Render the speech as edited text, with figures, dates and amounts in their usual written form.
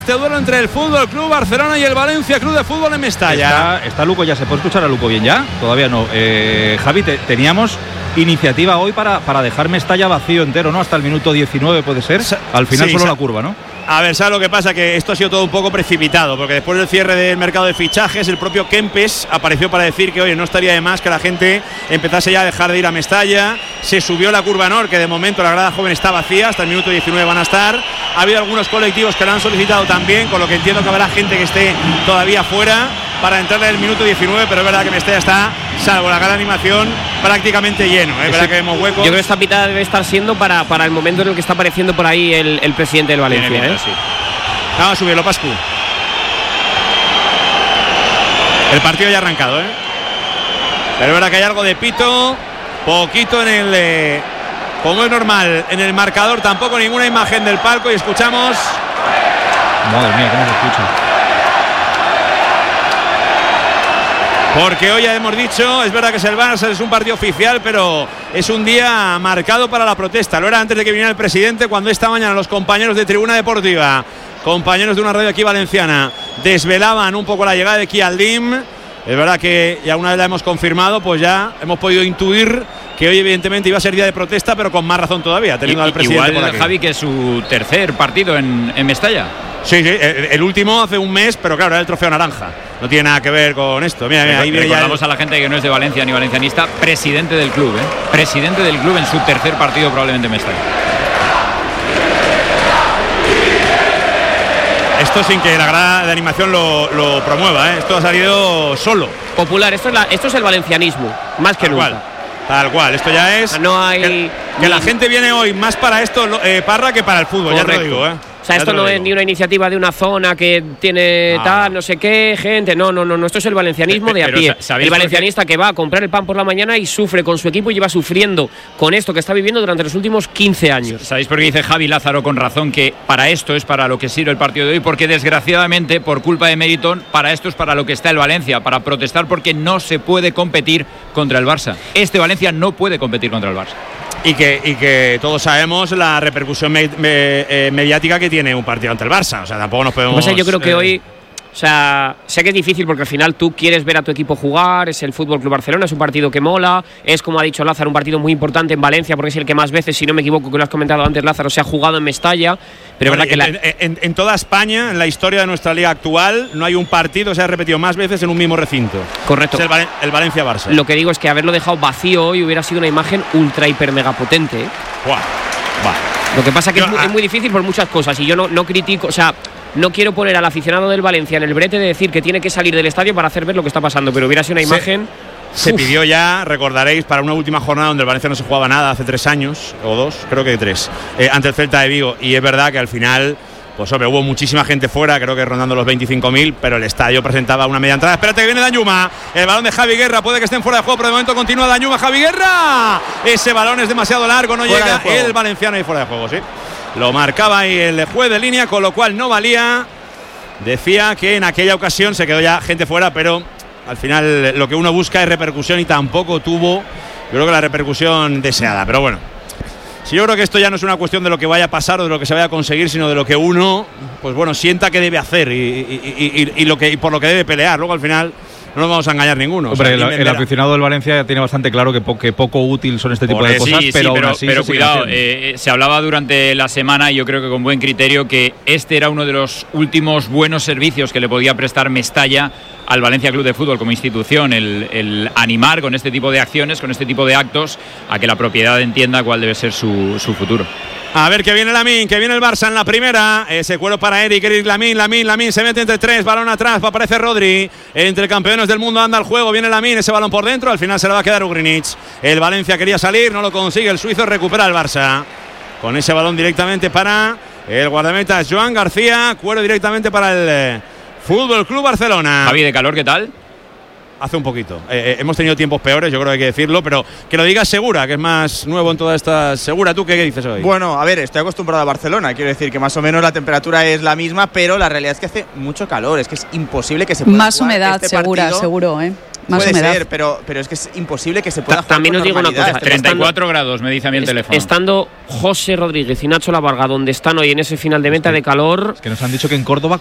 Este duelo entre el Fútbol Club Barcelona y el Valencia Club de Fútbol en Mestalla. Está Luco ya. ¿Se puede escuchar a Luco bien ya? Todavía no. Javi, teníamos iniciativa hoy para dejar Mestalla vacío entero, ¿no? Hasta el minuto 19 puede ser. Al final sí, solo la curva, ¿no? A ver, ¿sabes lo que pasa? Que esto ha sido todo un poco precipitado, porque después del cierre del mercado de fichajes, el propio Kempes apareció para decir que, oye, no estaría de más que la gente empezase ya a dejar de ir a Mestalla. Se subió la curva Nor, que de momento la grada joven está vacía, hasta el minuto 19 van a estar. Ha habido algunos colectivos que lo han solicitado también, con lo que entiendo que habrá gente que esté todavía fuera para entrar en el minuto 19, pero es verdad que Mestalla está, salvo la gran animación, prácticamente lleno. Es verdad que vemos huecos. Yo creo que esta mitad debe estar siendo para el momento en el que está apareciendo por ahí el presidente del Valencia. Sí. Vamos a subirlo, Pascu. El partido ya ha arrancado, pero es verdad que hay algo de pito, poquito en el, como es normal, en el marcador, tampoco ninguna imagen del palco, y escuchamos. Madre mía, cómo se escucha. Porque hoy ya hemos dicho, es verdad que es el Barça, es un partido oficial, pero es un día marcado para la protesta. Lo era antes de que viniera el presidente, cuando esta mañana los compañeros de Tribuna Deportiva, compañeros de una radio aquí valenciana, desvelaban un poco la llegada de Kialdim. Es verdad que ya una vez la hemos confirmado, pues ya hemos podido intuir que hoy evidentemente iba a ser día de protesta, pero con más razón todavía, teniendo al presidente igual, por aquí. Javi, que es su tercer partido en Mestalla. Sí, el último hace un mes, pero claro, era el trofeo naranja. No tiene nada que ver con esto. Mira, ahí viene ya. Recordamos a la gente que no es de Valencia ni valencianista, presidente del club, presidente del club en su tercer partido probablemente en Mestalla. Esto sin que la grada de animación lo promueva, Esto ha salido solo. Popular, esto es el valencianismo, más que nunca. Tal cual, esto ya es. No hay. Que la gente viene hoy más para esto, Parra, que para el fútbol. Correcto. Ya te lo digo, O sea, esto no es ni una iniciativa de una zona que tiene tal, no sé qué, gente. No. Esto es el valencianismo de a pie. El valencianista que va a comprar el pan por la mañana y sufre con su equipo y lleva sufriendo con esto que está viviendo durante los últimos 15 años. ¿Sabéis por qué dice Javi Lázaro con razón que para esto es para lo que sirve el partido de hoy? Porque desgraciadamente, por culpa de Meritón, para esto es para lo que está el Valencia, para protestar porque no se puede competir contra el Barça. Este Valencia no puede competir contra el Barça. Y que todos sabemos la repercusión mediática que tiene un partido ante el Barça. O sea, tampoco nos podemos. Yo creo que hoy, o sea, sé que es difícil porque al final tú quieres ver a tu equipo jugar, es el Fútbol Club Barcelona, es un partido que mola, es, como ha dicho Lázaro, un partido muy importante en Valencia porque es el que más veces, si no me equivoco, que lo has comentado antes, Lázaro, se ha jugado en Mestalla. Pero bueno, es verdad que en toda España, en la historia de nuestra liga actual, no hay un partido que se haya repetido más veces en un mismo recinto. Correcto. Es el Valencia-Barça. Lo que digo es que haberlo dejado vacío hoy hubiera sido una imagen ultra hiper mega potente. Lo que pasa es que es muy difícil por muchas cosas y yo no critico, o sea, no quiero poner al aficionado del Valencia en el brete de decir que tiene que salir del estadio para hacer ver lo que está pasando, pero hubiera sido una imagen. Se pidió ya, recordaréis, para una última jornada donde el Valencia no se jugaba nada hace 3 años, o 2, creo que 3, ante el Celta de Vigo. Y es verdad que al final, pues hombre, hubo muchísima gente fuera, creo que rondando los 25.000, pero el estadio presentaba una media entrada. Espérate que viene Danjuma, el balón de Javi Guerra, puede que estén fuera de juego, pero de momento continúa Danjuma, Javi Guerra. Ese balón es demasiado largo, no llega el valenciano y fuera de juego, sí. Lo marcaba ahí el juez de línea, con lo cual no valía. Decía que en aquella ocasión se quedó ya gente fuera, pero al final lo que uno busca es repercusión y tampoco tuvo, yo creo que la repercusión deseada. Pero bueno, si yo creo que esto ya no es una cuestión de lo que vaya a pasar o de lo que se vaya a conseguir, sino de lo que uno, pues bueno, sienta que debe hacer y por lo que debe pelear. Luego al final no nos vamos a engañar ninguno. Hombre, el aficionado del Valencia tiene bastante claro que poco útil son este tipo de cosas, pero cuidado, se hablaba durante la semana, y yo creo que con buen criterio, que este era uno de los últimos buenos servicios que le podía prestar Mestalla al Valencia Club de Fútbol como institución, el animar con este tipo de acciones, con este tipo de actos, a que la propiedad entienda cuál debe ser su futuro. A ver que viene Lamine, que viene el Barça en la primera. Ese cuero para Eric Lamine se mete entre 3, balón atrás, aparece Rodri. Entre campeones del mundo anda el juego, viene Lamine, ese balón por dentro, al final se le va a quedar Ugrinic. El Valencia quería salir, no lo consigue, el suizo recupera el Barça. Con ese balón directamente para el guardameta Joan García, cuero directamente para el Fútbol Club Barcelona. Javi, de calor, ¿qué tal? Hace un poquito. Hemos tenido tiempos peores, yo creo que hay que decirlo, pero que lo digas Segura, que es más nuevo en toda esta. Segura, ¿tú qué dices hoy? Bueno, a ver, estoy acostumbrado a Barcelona, quiero decir que más o menos la temperatura es la misma, pero la realidad es que hace mucho calor, es que es imposible que se pueda más jugar humedad, este seguro, más puede humedad. ser, pero es que es imposible que se pueda jugar. También os digo una cosa, 34 grados, me dice a mí el teléfono. Estando José Rodríguez y Nacho Lavarga donde están hoy en ese final de meta de calor. Es que nos han dicho que en Córdoba